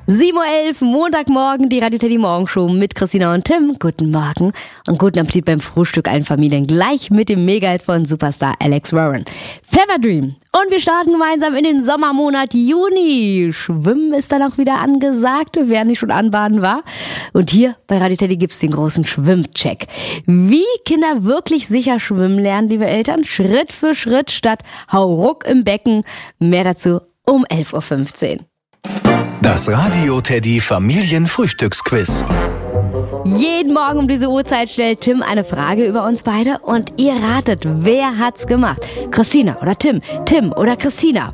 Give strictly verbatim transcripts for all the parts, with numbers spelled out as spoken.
sieben Uhr elf, Montagmorgen, die Radio Teddy Morgenshow mit Christina und Tim. Guten Morgen und guten Appetit beim Frühstück allen Familien. Gleich mit dem Mega-Hit von Superstar Alex Warren. Fever Dream. Und wir starten gemeinsam in den Sommermonat Juni. Schwimmen ist dann auch wieder angesagt, wer nicht schon anbaden war. Und hier bei Radio Teddy gibt's den großen Schwimmcheck. Wie Kinder wirklich sicher schwimmen lernen, liebe Eltern. Schritt für Schritt statt Hauruck im Becken. Mehr dazu um elf Uhr fünfzehn. Das Radio Teddy Familienfrühstücksquiz. Jeden Morgen um diese Uhrzeit stellt Tim eine Frage über uns beide und ihr ratet, wer hat's gemacht? Christina oder Tim? Tim oder Christina?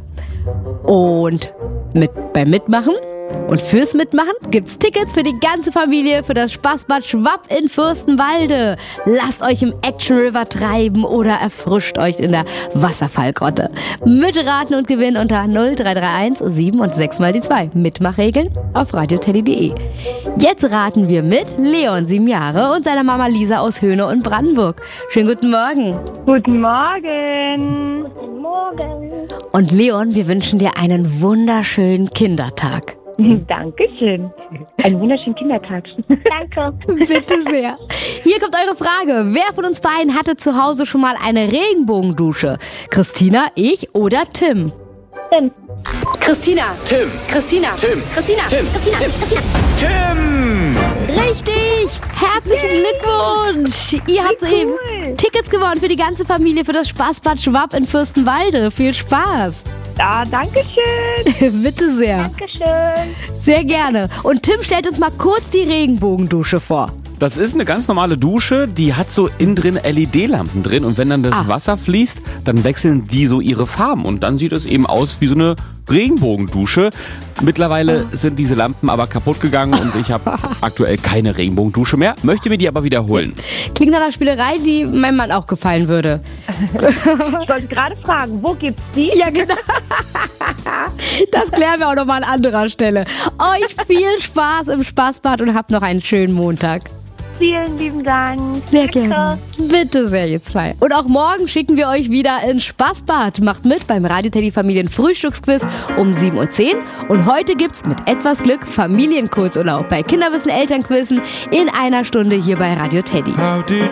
Und mit beim Mitmachen und fürs Mitmachen gibt's Tickets für die ganze Familie für das Spaßbad Schwapp in Fürstenwalde. Lasst euch im Action River treiben oder erfrischt euch in der Wasserfallgrotte. Mitraten und gewinnen unter null drei drei eins sieben und sechs mal die zwei. Mitmachregeln auf radioteddy punkt de. Jetzt raten wir mit Leon, sieben Jahre, und seiner Mama Lisa aus Höhne und Brandenburg. Schönen guten Morgen. Guten Morgen. Guten Morgen. Und Leon, wir wünschen dir einen wunderschönen Kindertag. Dankeschön. Einen wunderschönen Kindertag. Danke. Bitte sehr. Hier kommt eure Frage. Wer von uns beiden hatte zu Hause schon mal eine Regenbogendusche? Christina, ich oder Tim? Tim. Christina. Tim. Christina. Tim. Christina. Tim. Christina. Tim. Christina. Tim! Richtig. Herzlichen Glückwunsch. Ihr habt soeben cool. Tickets gewonnen für die ganze Familie für das Spaßbad Schwapp in Fürstenwalde. Viel Spaß. Ja, danke schön. Bitte sehr. Dankeschön. Sehr gerne. Und Tim stellt uns mal kurz die Regenbogendusche vor. Das ist eine ganz normale Dusche, die hat so innen drin L E D-Lampen drin und wenn dann das Ah. Wasser fließt, dann wechseln die so ihre Farben und dann sieht es eben aus wie so eine Regenbogendusche. Mittlerweile sind diese Lampen aber kaputt gegangen und ich habe aktuell keine Regenbogendusche mehr, möchte mir die aber wiederholen. Klingt nach einer Spielerei, die meinem Mann auch gefallen würde. Ich wollte gerade fragen, wo gibt's die? Ja, genau. Das klären wir auch nochmal an anderer Stelle. Euch viel Spaß im Spaßbad und habt noch einen schönen Montag. Vielen lieben Dank. Sehr gerne. Bitte sehr, ihr zwei. Und auch morgen schicken wir euch wieder ins Spaßbad. Macht mit beim Radio Teddy Familien Frühstücksquiz um sieben Uhr zehn. Und heute gibt's mit etwas Glück Familienkurzurlaub bei Kinderwissen Elternquizzen in einer Stunde hier bei Radio Teddy. How did